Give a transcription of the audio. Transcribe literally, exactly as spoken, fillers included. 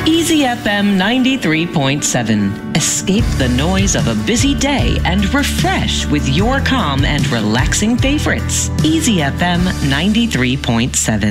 Easy F M ninety-three point seven. Escape the noise of a busy day and refresh with your calm and relaxing favorites. Easy F M ninety-three point seven.